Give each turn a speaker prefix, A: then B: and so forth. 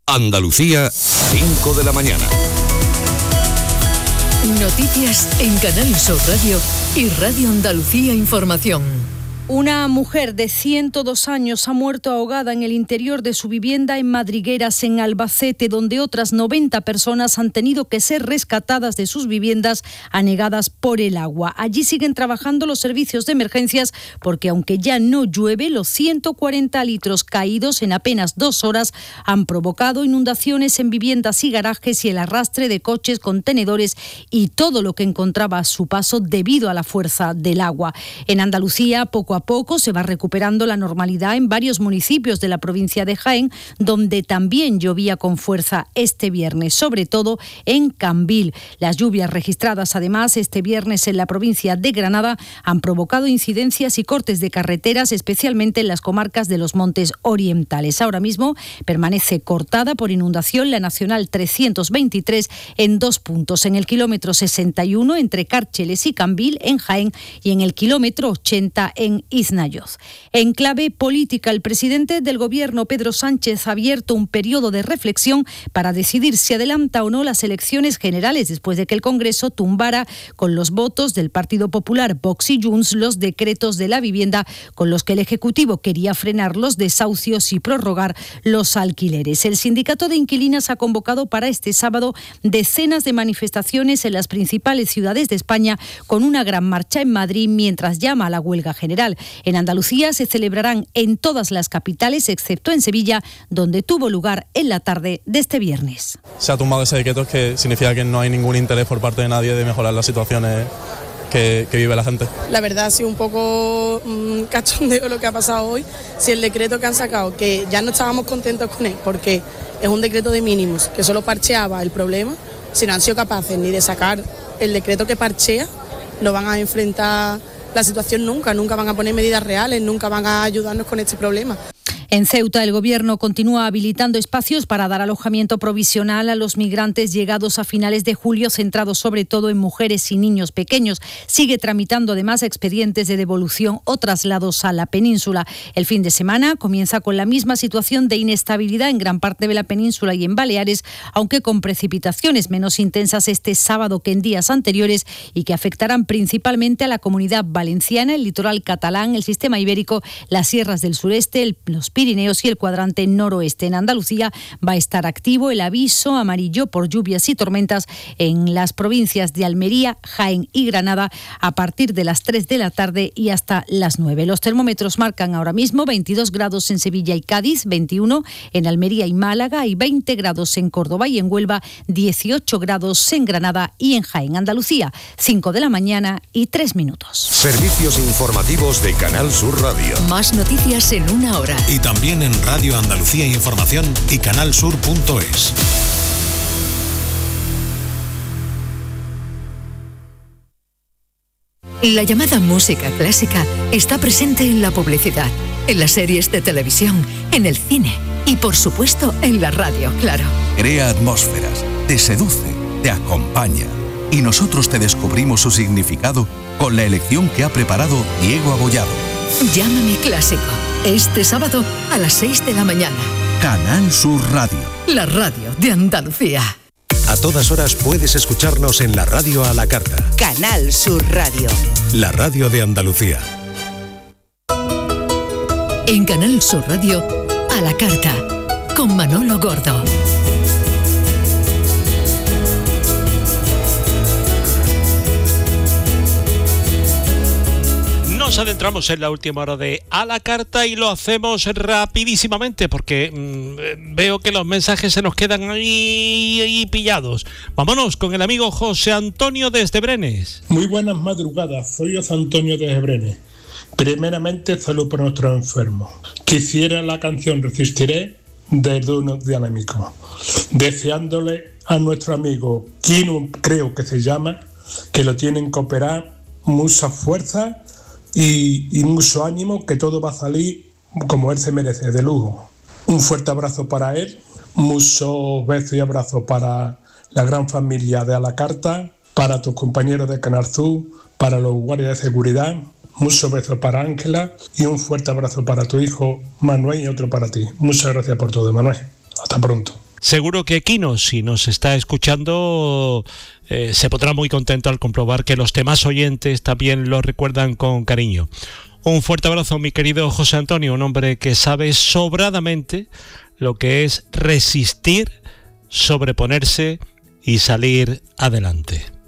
A: Andalucía, 5 de la mañana.
B: Noticias en Canal Sur Radio y Radio Andalucía Información.
C: Una mujer de 102 años ha muerto ahogada en el interior de su vivienda en Madrigueras, en Albacete, donde otras 90 personas han tenido que ser rescatadas de sus viviendas anegadas por el agua. Allí siguen trabajando los servicios de emergencias porque, aunque ya no llueve, los 140 litros caídos en apenas 2 horas han provocado inundaciones en viviendas y garajes y el arrastre de coches, contenedores y todo lo que encontraba a su paso debido a la fuerza del agua. En Andalucía, poco a poco se va recuperando la normalidad en varios municipios de la provincia de Jaén, donde también llovía con fuerza este viernes, sobre todo en Cambil. Las lluvias registradas además este viernes en la provincia de Granada han provocado incidencias y cortes de carreteras, especialmente en las comarcas de los Montes Orientales. Ahora mismo permanece cortada por inundación la Nacional 323 en 2 puntos, en el kilómetro 61 entre Cárcheles y Cambil en Jaén y en el kilómetro 80 en Isnayoz. En clave política, el presidente del Gobierno, Pedro Sánchez, ha abierto un periodo de reflexión para decidir si adelanta o no las elecciones generales después de que el Congreso tumbara con los votos del Partido Popular, Vox y Junts los decretos de la vivienda con los que el Ejecutivo quería frenar los desahucios y prorrogar los alquileres. El sindicato de inquilinas ha convocado para este sábado decenas de manifestaciones en las principales ciudades de España, con una gran marcha en Madrid mientras llama a la huelga general. En Andalucía se celebrarán en todas las capitales, excepto en Sevilla, donde tuvo lugar en la tarde de este viernes.
D: Se ha tumbado ese decreto, que significa que no hay ningún interés por parte de nadie de mejorar las situaciones que vive la gente.
E: La verdad ha sido un poco cachondeo lo que ha pasado hoy. Si el decreto que han sacado, que ya no estábamos contentos con él, porque es un decreto de mínimos, que solo parcheaba el problema, si no han sido capaces ni de sacar el decreto que parchea, no van a enfrentar la situación nunca van a poner medidas reales, nunca van a ayudarnos con este problema.
C: En Ceuta, el Gobierno continúa habilitando espacios para dar alojamiento provisional a los migrantes llegados a finales de julio, centrados sobre todo en mujeres y niños pequeños. Sigue tramitando además expedientes de devolución o traslados a la península. El fin de semana comienza con la misma situación de inestabilidad en gran parte de la península y en Baleares, aunque con precipitaciones menos intensas este sábado que en días anteriores y que afectarán principalmente a la Comunidad Valenciana, el litoral catalán, el sistema ibérico, las sierras del sureste, los Pirineos y el cuadrante noroeste. En Andalucía va a estar activo el aviso amarillo por lluvias y tormentas en las provincias de Almería, Jaén y Granada a partir de las 3 de la tarde y hasta las 9. Los termómetros marcan ahora mismo 22 grados en Sevilla y Cádiz, 21 en Almería y Málaga y 20 grados en Córdoba y en Huelva, 18 grados en Granada y en Jaén. Andalucía, 5 de la mañana y 3 minutos.
A: Servicios informativos de Canal Sur Radio.
B: Más noticias en una hora.
F: Y también en Radio Andalucía Información y canalsur.es.
B: La llamada música clásica está presente en la publicidad, en las series de televisión, en el cine y, por supuesto, en la radio, claro.
G: Crea atmósferas, te seduce, te acompaña. Y nosotros te descubrimos su significado con la elección que ha preparado Diego Abollado.
B: Llámame clásico. Este sábado a las 6 de la mañana.
G: Canal Sur Radio.
B: La radio de Andalucía.
F: A todas horas puedes escucharnos en la radio a la carta.
H: Canal Sur Radio.
F: La radio de Andalucía.
B: En Canal Sur Radio, a la carta, con Manolo Gordo.
I: Nos adentramos en la última hora de A la Carta y lo hacemos rapidísimamente porque veo que los mensajes se nos quedan ahí pillados. Vámonos con el amigo José Antonio desde Brenes.
J: Muy buenas madrugadas, soy José Antonio desde Brenes. Primeramente, salud por nuestros enfermos. Quisiera la canción Resistiré de Dúo Dinámico, deseándole a nuestro amigo Kino, creo que se llama, que lo tienen que operar, mucha fuerza y mucho ánimo, que todo va a salir como él se merece, de lujo. Un fuerte abrazo para él, muchos besos y abrazos para la gran familia de A la Carta, para tus compañeros de Canal Sur, para los guardias de seguridad, muchos besos para Ángela y un fuerte abrazo para tu hijo Manuel y otro para ti. Muchas gracias por todo, Manuel. Hasta pronto.
I: Seguro que Kino, si nos está escuchando, se pondrá muy contento al comprobar que los demás oyentes también lo recuerdan con cariño. Un fuerte abrazo, mi querido José Antonio, un hombre que sabe sobradamente lo que es resistir, sobreponerse y salir adelante.